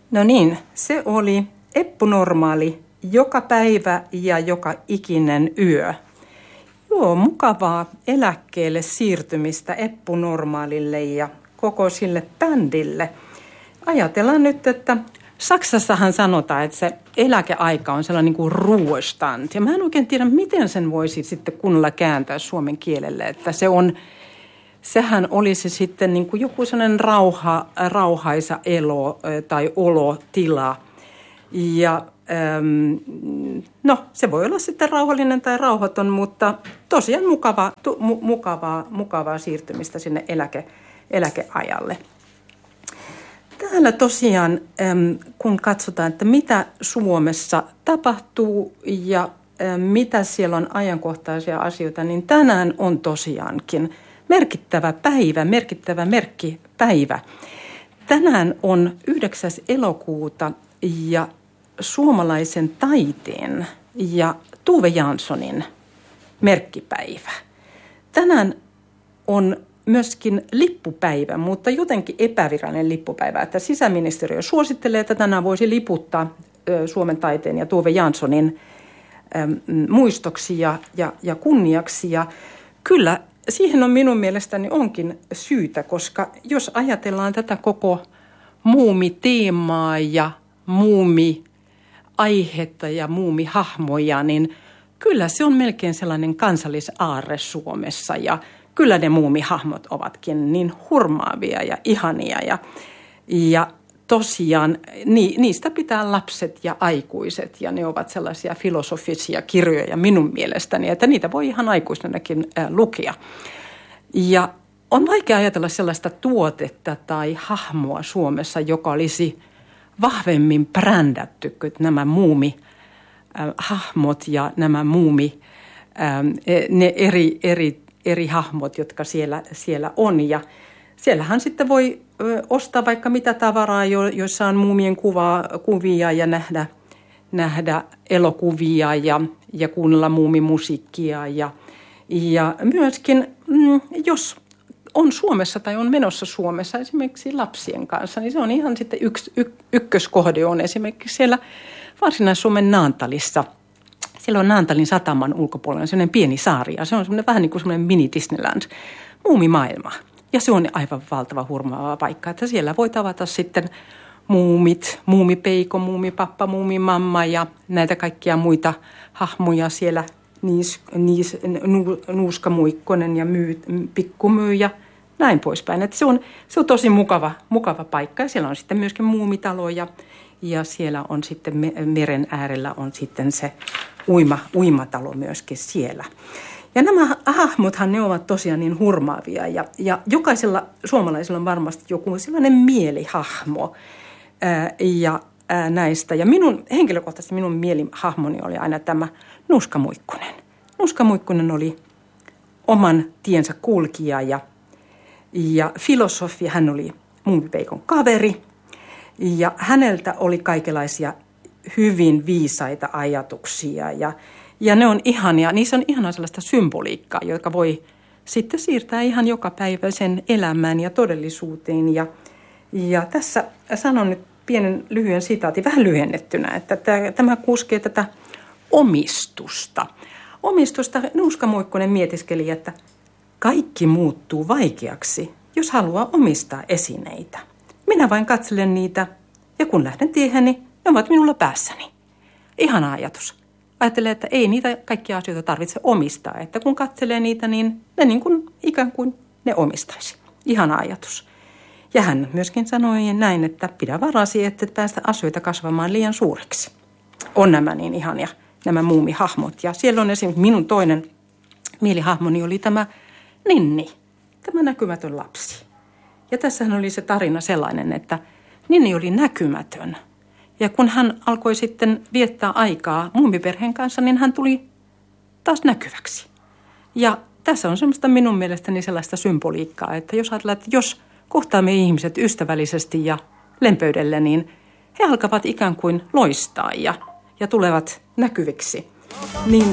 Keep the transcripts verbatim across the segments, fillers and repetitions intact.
No niin, se oli Eppu Normaali, joka päivä ja joka ikinen yö. Joo, mukavaa eläkkeelle siirtymistä Eppu Normaalille ja koko sille bändille. Ajatellaan nyt, että Saksassahan sanotaan, että se eläkeaika on sellainen niin kuin Ruhestand. Ja mä en oikein tiedä, miten sen voisi sitten kunnolla kääntää suomen kielelle, että se on... Sehän olisi sitten niin kuin joku sellainen rauha, rauhaisa elo tai olotila. Ja äm, no, se voi olla sitten rauhallinen tai rauhaton, mutta tosiaan mukava, tu, mu, mukavaa, mukavaa siirtymistä sinne eläke, eläkeajalle. Täällä tosiaan, äm, kun katsotaan, että mitä Suomessa tapahtuu ja äm, mitä siellä on ajankohtaisia asioita, niin tänään on tosiaankin merkittävä päivä, merkittävä merkkipäivä. Tänään on yhdeksäs elokuuta ja suomalaisen taiteen ja Tove Janssonin merkkipäivä. Tänään on myöskin lippupäivä, mutta jotenkin epävirallinen lippupäivä. Että sisäministeriö suosittelee, että tänään voisi liputtaa Suomen taiteen ja Tove Janssonin muistoksi ja, ja, ja kunniaksi. Ja kyllä siihen on minun mielestäni onkin syytä, koska jos ajatellaan tätä koko muumiteemaa ja muumiaihetta ja muumihahmoja, niin kyllä se on melkein sellainen kansallisaarre Suomessa. Ja kyllä ne muumihahmot ovatkin niin hurmaavia ja ihania. Ja, ja tosiaan ni, niistä pitää lapset ja aikuiset ja ne ovat sellaisia filosofisia kirjoja minun mielestäni, että niitä voi ihan aikuisenakin äh, lukea. Ja on vaikea ajatella sellaista tuotetta tai hahmoa Suomessa, joka olisi vahvemmin brändätty kuin nämä muumihahmot äh, ja nämä muumi, äh, ne eri, eri, eri hahmot, jotka siellä, siellä on. Ja siellähän sitten voi ö, ostaa vaikka mitä tavaraa, jo, joissa on muumien kuva, kuvia ja nähdä, nähdä elokuvia ja, ja kuunnella muumimusiikkia. Ja, ja myöskin, mm, jos on Suomessa tai on menossa Suomessa esimerkiksi lapsien kanssa, niin se on ihan sitten yks, y, ykköskohde on esimerkiksi siellä Varsinais-Suomen Naantalissa. Siellä on Naantalin sataman ulkopuolella sellainen pieni saari ja se on semmoinen, vähän niin kuin semmoinen mini Disneyland, muumimaailma. Ja se on aivan valtava hurmaava paikka, että siellä voi tavata sitten muumit, muumipeiko, muumipappa, muumimamma ja näitä kaikkia muita hahmoja siellä, niis, niis, nu, Nuuska Muikkonen ja myy, Pikkumyy ja näin poispäin. Että se, on, se on tosi mukava, mukava paikka ja siellä on sitten myöskin muumitaloja ja siellä on sitten meren äärellä on sitten se uima, uimatalo myöskin siellä. Ja nämä hahmothan ne ovat tosiaan niin hurmaavia ja, ja jokaisella suomalaisella on varmasti joku sellainen mielihahmo ää, ja ää, näistä. Ja minun, henkilökohtaisesti minun mielihahmoni oli aina tämä Nuuska Muikkonen. Nuuska Muikkonen oli oman tiensä kulkija ja, ja filosofi. Hän oli Muumipeikon kaveri ja häneltä oli kaikenlaisia hyvin viisaita ajatuksia ja Ja ne on ihania, niissä on ihanaa sellaista symboliikkaa, joka voi sitten siirtää ihan jokapäiväisen elämään ja todellisuuteen. Ja, ja tässä sanon nyt pienen lyhyen sitaatin, vähän lyhennettynä, että tämä koskee tätä omistusta. Omistusta Nuuska Muikkonen mietiskeli, että kaikki muuttuu vaikeaksi, jos haluaa omistaa esineitä. Minä vain katselen niitä ja kun lähden tieheni, ne ovat minulla päässäni. Ihana ajatus. Ajattelee, että ei niitä kaikkia asioita tarvitse omistaa. Että kun katselee niitä, niin ne niin kuin ikään kuin ne omistaisi. Ihana ajatus. Ja hän myöskin sanoi näin, että pidä varasi, että päästä asioita kasvamaan liian suureksi. On nämä niin ihania, nämä muumihahmot. Ja siellä on esimerkiksi minun toinen mielihahmoni oli tämä Ninni, tämä näkymätön lapsi. Ja tässähän oli se tarina sellainen, että Ninni oli näkymätön. Ja kun hän alkoi sitten viettää aikaa muumiperheen kanssa, niin hän tuli taas näkyväksi. Ja tässä on semmoista minun mielestäni sellaista symboliikkaa, että jos ajatellaan, että jos kohtaamme ihmiset ystävällisesti ja lempeydellä, niin he alkavat ikään kuin loistaa ja, ja tulevat näkyviksi. Niin,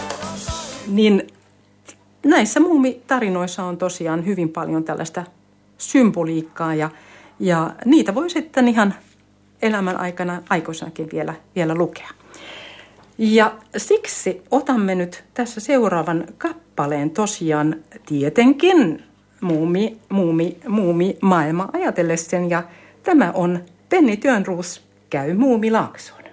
niin näissä muumitarinoissa on tosiaan hyvin paljon tällaista symboliikkaa ja, ja niitä voi sitten ihan elämän aikana aikuisenakin vielä, vielä lukea. Ja siksi otamme nyt tässä seuraavan kappaleen tosiaan tietenkin muumi, muumi, muumi maailma ajatellen sen. Ja tämä on Penni Törnros käy Muumilaaksoon.